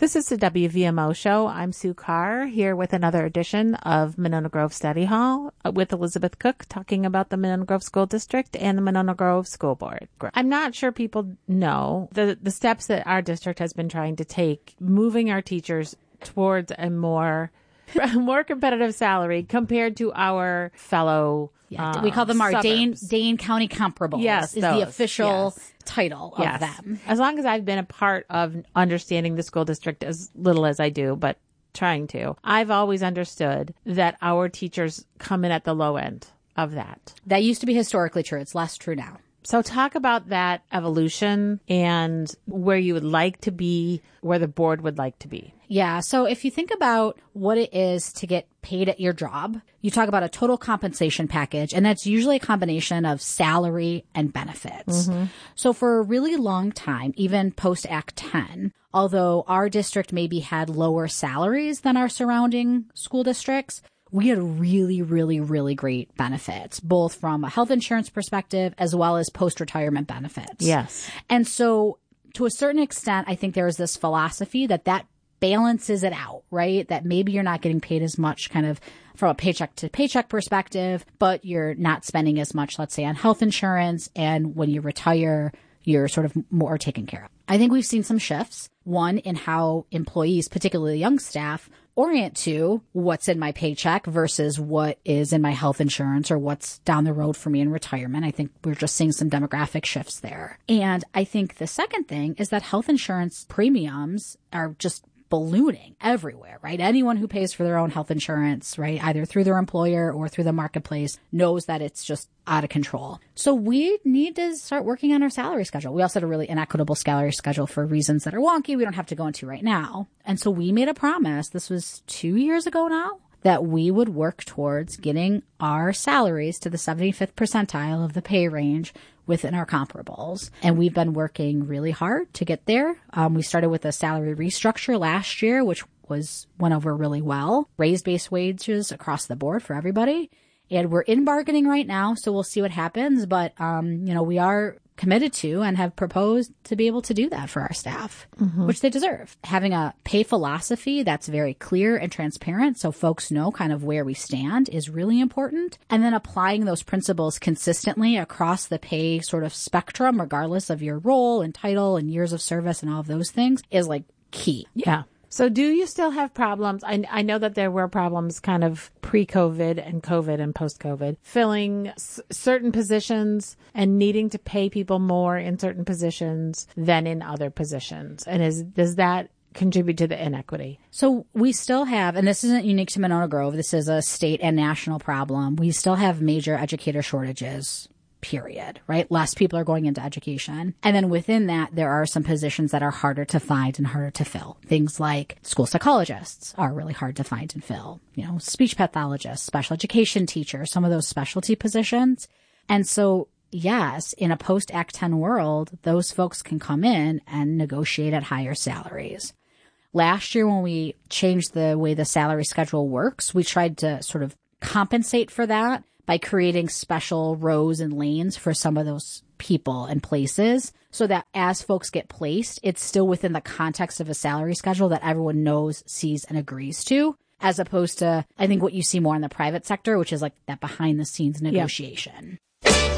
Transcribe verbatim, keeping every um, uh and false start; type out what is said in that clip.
This is the W V M O show. I'm Sue Carr here with another edition of Monona Grove Study Hall with Elizabeth Cook talking about the Monona Grove School District and the Monona Grove School Board. I'm not sure people know the, the steps that our district has been trying to take, moving our teachers towards a more more competitive salary compared to our fellow Yeah, uh, we call them our Dane, suburbs. Dane County comparables. Yes, is those. the official Yes. title Yes. of them. As long as I've been a part of understanding the school district as little as I do, but trying to, I've always understood that our teachers come in at the low end of that. That used to be historically true. It's less true now. So talk about that evolution and where you would like to be, where the board would like to be. Yeah. So if you think about what it is to get paid at your job, you talk about a total compensation package, and that's usually a combination of salary and benefits. Mm-hmm. So for a really long time, even post Act ten, although our district maybe had lower salaries than our surrounding school districts, we had really, really, really great benefits, both from a health insurance perspective as well as post-retirement benefits. Yes. And so to a certain extent, I think there is this philosophy that that balances it out, right? That maybe you're not getting paid as much kind of from a paycheck to paycheck perspective, but you're not spending as much, let's say, on health insurance. And when you retire, you're sort of more taken care of. I think we've seen some shifts. One, in how employees, particularly young staff, orient to what's in my paycheck versus what is in my health insurance or what's down the road for me in retirement. I think we're just seeing some demographic shifts there. And I think the second thing is that health insurance premiums are just ballooning everywhere, right? Anyone who pays for their own health insurance, right, either through their employer or through the marketplace, knows that it's just out of control. So we need to start working on our salary schedule. We also had a really inequitable salary schedule for reasons that are wonky we don't have to go into right now. And so we made a promise, this was two years ago now, that we would work towards getting our salaries to the seventy-fifth percentile of the pay range within our comparables. And we've been working really hard to get there. Um, we started with a salary restructure last year, which was went over really well, raised base wages across the board for everybody. And we're in bargaining right now, so we'll see what happens. But, um, you know, we are committed to and have proposed to be able to do that for our staff, mm-hmm. which they deserve. Having a pay philosophy that's very clear and transparent so folks know kind of where we stand is really important. And then applying those principles consistently across the pay sort of spectrum, regardless of your role and title and years of service and all of those things, is like key. Yeah. So do you still have problems? I, I know that there were problems kind of pre-COVID and COVID and post-COVID, filling s- certain positions and needing to pay people more in certain positions than in other positions. And is does that contribute to the inequity? So we still have, and this isn't unique to Monona Grove, this is a state and national problem. We still have major educator shortages. Period, right? Less people are going into education. And then within that, there are some positions that are harder to find and harder to fill. Things like school psychologists are really hard to find and fill. You know, speech pathologists, special education teachers, some of those specialty positions. And so, yes, in a post-Act ten world, those folks can come in and negotiate at higher salaries. Last year, when we changed the way the salary schedule works, we tried to sort of compensate for that by creating special rows and lanes for some of those people and places so that as folks get placed, it's still within the context of a salary schedule that everyone knows, sees, and agrees to, as opposed to, I think, what you see more in the private sector, which is like that behind the scenes negotiation.